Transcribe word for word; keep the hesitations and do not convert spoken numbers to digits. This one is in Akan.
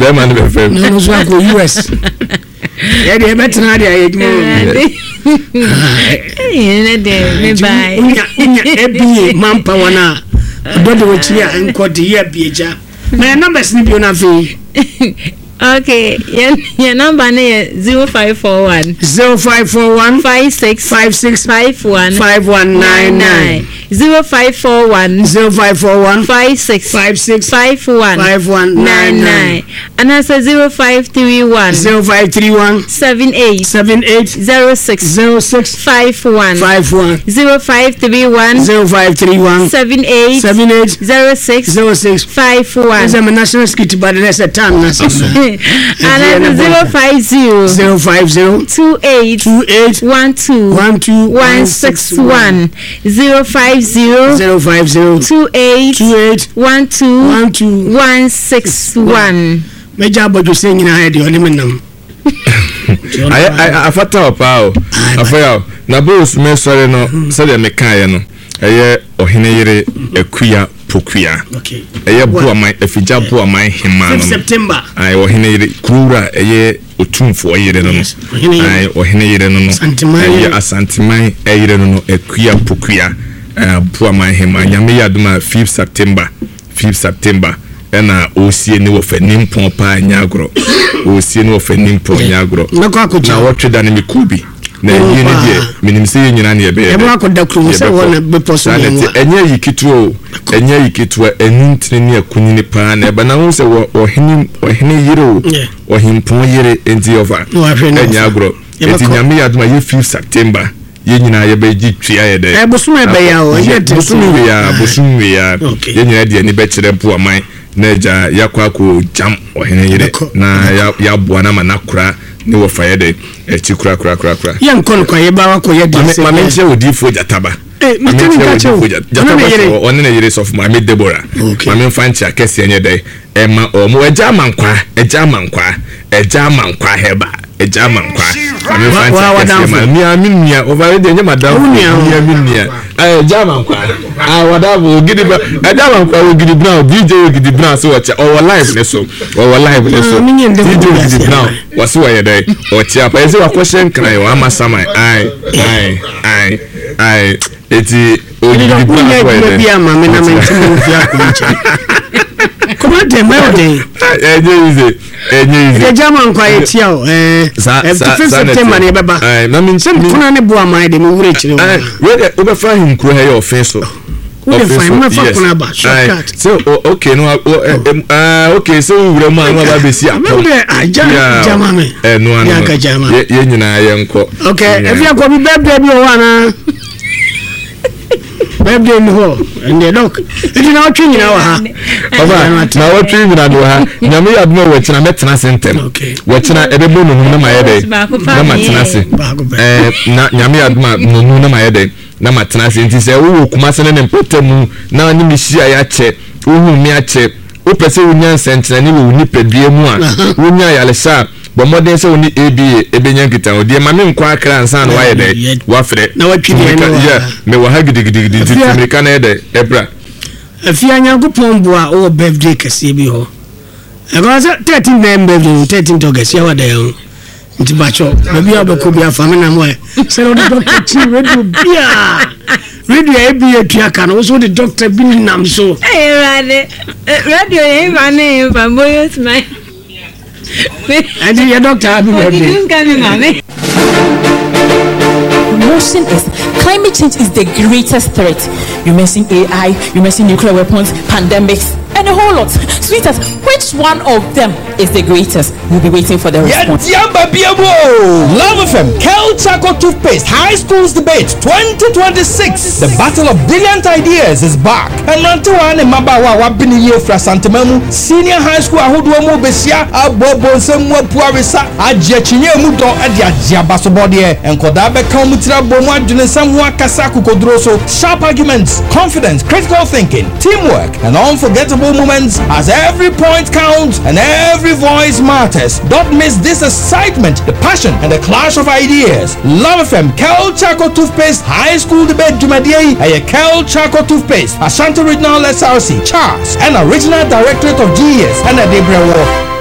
There man be fam. No no so go U S. Yeah, they better na dey edmo. Eh, dey bye. Unya unya ebie manpower na. Dodo we chia enko de ye bieja. My numbers ni bi na fe. Okay, your, your number is zero five four one zero five four one five six five six five one five one nine nine zero five four one zero five four one five six five six five one five one nine nine and that's a zero five three one zero five three one seven eight seven eight zero six zero six five one five one zero five three one zero five three one seven eight seven eight zero six zero six five one. Is a national security but there's a time national. And then zero five zero zero five zero two eight two eight one two one two one six one zero five zero zero five zero two eight two eight one two one two one six one. Meja bojo say nyina ha de oni menam. I I afata opa o. Afaya na boss me sorry no say de me kan ye no. Eye ohene yire akuya pokuya. Okay. Eye bo aman afija bo aman hema no. September. Ai ohene yire kura eye otumfo yire no. Ai ohene yire no no. Eye asantiman yire no no akuya pokuya. Eh bo aman hema nyame yaduma fifth September. fifth September. Na osie ni wo fanim pon pa nyagro. Osie ni wo fanim pon nyagro. Na wotwe da ne mikubi. Na yie ne die minim se nyina ne ebe ebe akoda kru se wona be poso ne enye yikituo enye yikituo enintini ne akunyini pa na ebe na wo se wo hini wo hini yiro wo himpon yire enti over enye agro enti nyame yaduma ye fifth September ye nyina ye be gi twia ye de e bosom ebe ya o ye te bosom we ya bosom we ya ye nyina de ni be kire po aman na ja yakwa ko jam wo hini yire na ya ya boa na manakura ni wo fa ye de e ti kura kura kura kura ye nkon kwa ye ba wa ko ye de ma me nche odi fo jataba eh ma tani ka chewo jataba oni na yire of ma me Deborah ma me fanchi akese enye de e ma o mo eja mankwa eja mankwa eja mankwa heba eja mankwa ma me fanchi akese ma mi aminia over de enye madam mi aminia eh eja mankwa ah wadabo gidiba eja mankwa ogidi brown D J ogidi brown so wacha o live ne so o live ne so D J ogidi brown wasi wa ye de o chia pa ese wa question cry wa masama ai ai ai ai eti ogidi brown wa ye de ma me na me ntimu fi akunche Come on, dem well dey. Enye ize, enye ize. The German quiet here eh fifth September ne beba. Eh, na min sem kuna ne bo amai de me wure kire. Eh, we dey we be fa him kro here offense so. We dey find me fa kuna ba shortcut. So okay no ah okay so wure ma no ba be si akọ. Me dey aja German me. Eh no anu. Ye nyina ye nko. Okay, if you go be birthday bi o wa na. Birthday no ho and the look it na otwe nyina wa ha oba na otwe nyina do ha nyame ya do we kina metena sentem we kina ebebo no na mayede na matena se eh na nyame ya do no na mayede na matena se nti se wo kuma se ne mpotemu na ni mihia ya che wo mi ache wo pese wo nyan sentena ni wo ni pedue mu a wo nya ya le sha bo modern say oni A B A ebenyan kitan odi ma me nkwa akra ansan na waye de wafre na watwidi no yeah me wa ha gidigidi America na de ebra afia nyankopon bo a o birthday kase bi ho e go say thirteen birthday thirteen August ya wada yo nti bacho baby abako bi afame na mo e say o doctor chi radio bia radio A B A tuaka no so the doctor bi nam so eh rade radio e ma ne ba moyo smile and your doctor happy birthday. Motion is climate change is the greatest threat. You mention A I, you mention nuclear weapons, pandemics, and a whole lot. Sweetheart, which one of them is the greatest? We'll be waiting for the response. Yamba Biabo! Love F M, Kel Chaco Toothpaste, High Schools Debate twenty twenty-six. The Battle of Brilliant Ideas is back. And Nantuan and Mabawa Wabini Yofra Santamamu, Senior High School Ahuduamu Besia, Abobo Semwa Puarisa, Ajachinye Mudo, Adia Jabasobodie, and Kodabe Kamutra Bomwa Junesamwa Kasaku Kodroso, sharp arguments, confidence, critical thinking, teamwork, and unforgettable moments as every point counts and every voice matters. Don't miss this excitement, the passion, and the clash of ideas. Love F M, Kel Chaco Toothpaste, High School Debate Jumadiei, and Kel Chaco Toothpaste, Ashanti Regional S R C, Charles, and Original Directorate of G E S, and a Debra War.